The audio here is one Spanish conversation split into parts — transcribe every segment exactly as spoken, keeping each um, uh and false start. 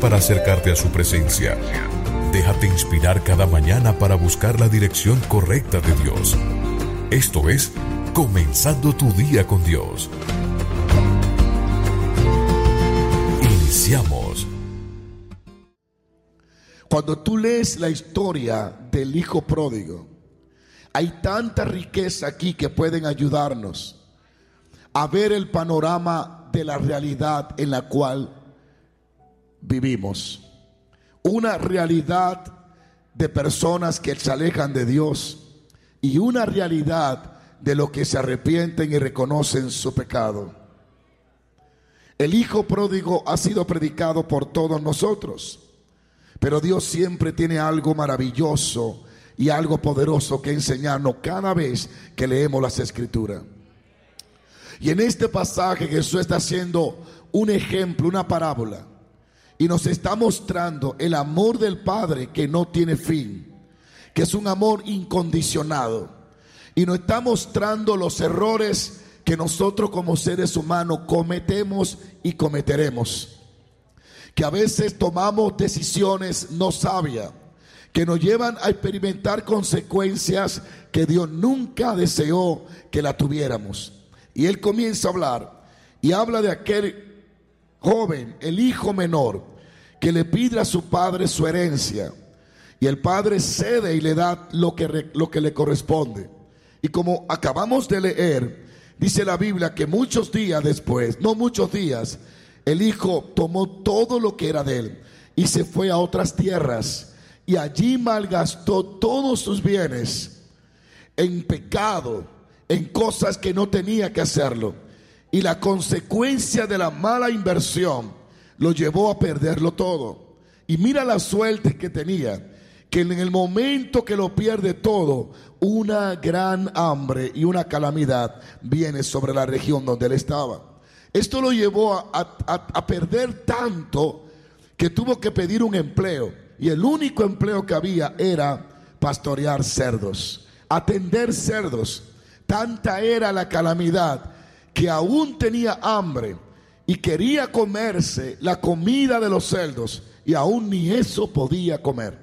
para acercarte a su presencia. Déjate inspirar cada mañana para buscar la dirección correcta de Dios. Esto es Comenzando tu día con Dios. Iniciamos. Cuando tú lees la historia del hijo pródigo, hay tanta riqueza aquí que pueden ayudarnos a ver el panorama de la realidad en la cual vivimos. Una realidad de personas que se alejan de Dios y una realidad de los que se arrepienten y reconocen su pecado. El hijo pródigo ha sido predicado por todos nosotros, pero Dios siempre tiene algo maravilloso y algo poderoso que enseñarnos cada vez que leemos las Escrituras. Y en este pasaje Jesús está haciendo un ejemplo, una parábola, y nos está mostrando el amor del Padre que no tiene fin, que es un amor incondicionado, y nos está mostrando los errores que nosotros como seres humanos cometemos y cometeremos, que a veces tomamos decisiones no sabias que nos llevan a experimentar consecuencias que Dios nunca deseó que la tuviéramos. Y Él comienza a hablar y habla de aquel joven, el hijo menor, que le pide a su padre su herencia, y el padre cede y le da lo que, lo que le corresponde. Y como acabamos de leer, dice la Biblia que muchos días después, no muchos días, el hijo tomó todo lo que era de él y se fue a otras tierras, y allí malgastó todos sus bienes en pecado, en cosas que no tenía que hacerlo. Y la consecuencia de la mala inversión lo llevó a perderlo todo. Y mira la suerte que tenía, que en el momento que lo pierde todo, una gran hambre y una calamidad viene sobre la región donde él estaba. Esto lo llevó a, a, a perder tanto que tuvo que pedir un empleo, y el único empleo que había era pastorear cerdos, atender cerdos. Tanta era la calamidad que aún tenía hambre y quería comerse la comida de los cerdos, y aún ni eso podía comer.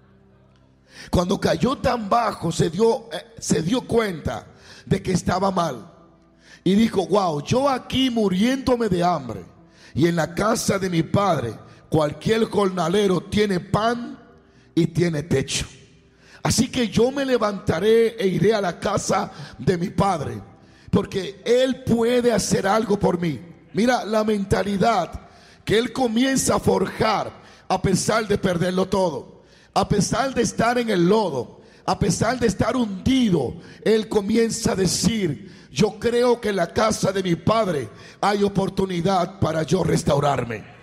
Cuando cayó tan bajo, se dio, eh, se dio cuenta de que estaba mal. Y dijo: wow, yo aquí muriéndome de hambre, y en la casa de mi padre cualquier jornalero tiene pan y tiene techo. Así que yo me levantaré e iré a la casa de mi padre, porque él puede hacer algo por mí. Mira la mentalidad que él comienza a forjar a pesar de perderlo todo, a pesar de estar en el lodo, a pesar de estar hundido. Él comienza a decir: yo creo que en la casa de mi padre hay oportunidad para yo restaurarme.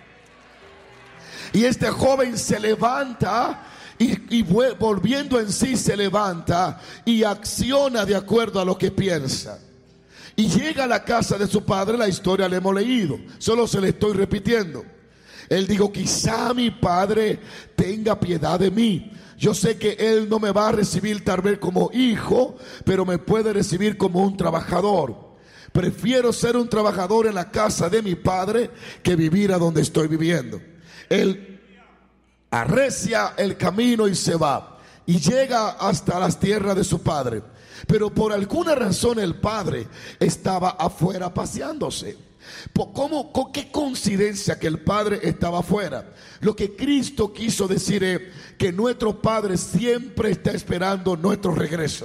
Y este joven se levanta y, y volviendo en sí se levanta y acciona de acuerdo a lo que piensa. Y llega a la casa de su padre. La historia la hemos leído, solo se le estoy repitiendo. Él dijo: quizá mi padre tenga piedad de mí. Yo sé que él no me va a recibir tal vez como hijo, pero me puede recibir como un trabajador. Prefiero ser un trabajador en la casa de mi padre que vivir a donde estoy viviendo. Él arrecia el camino y se va, y llega hasta las tierras de su padre. Pero por alguna razón el padre estaba afuera paseándose. ¿Cómo, con qué coincidencia que el padre estaba afuera? Lo que Cristo quiso decir es que nuestro Padre siempre está esperando nuestro regreso.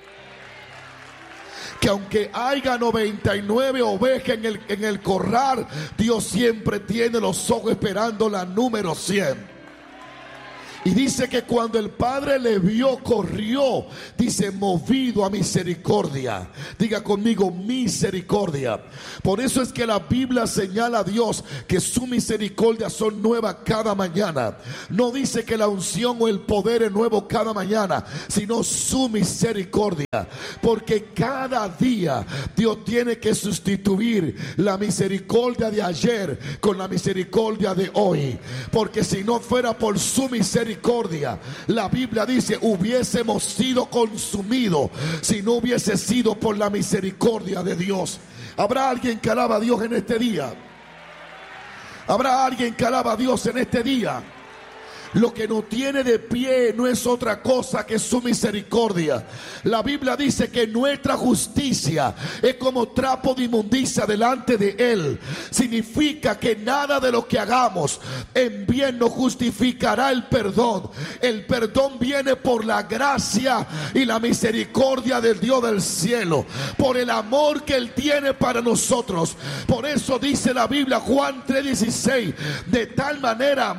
Que aunque haya noventa y nueve ovejas en el, en el corral, Dios siempre tiene los ojos esperando la número cien. Y dice que cuando el padre le vio, corrió, dice, movido a misericordia. Diga conmigo, misericordia. Por eso es que la Biblia señala a Dios que su misericordia son nuevas cada mañana. No dice que la unción o el poder es nuevo cada mañana, sino su misericordia. Porque cada día Dios tiene que sustituir la misericordia de ayer con la misericordia de hoy. Porque si no fuera por su misericordia, la Biblia dice, hubiésemos sido consumidos si no hubiese sido por la misericordia de Dios. ¿Habrá alguien que alaba a Dios en este día? Habrá alguien que alaba a Dios en este día. Lo que nos tiene de pie no es otra cosa que su misericordia. La Biblia dice que nuestra justicia es como trapo de inmundicia delante de Él. Significa que nada de lo que hagamos en bien nos justificará el perdón. El perdón viene por la gracia y la misericordia del Dios del cielo, por el amor que Él tiene para nosotros. Por eso dice la Biblia, Juan tres dieciséis, de tal manera